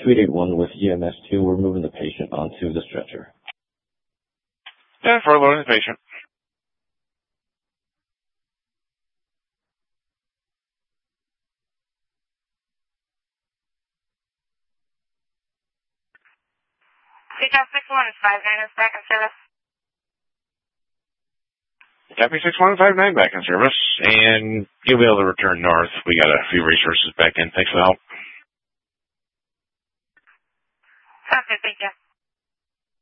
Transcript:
2881 with EMS 2. We're moving the patient onto the stretcher. Yeah, for loading the patient. CTAP 6159 is back in service. Copy 6159 back in service, and you'll be able to return north. We got a few resources back in. Thanks for the help. Okay, thank you.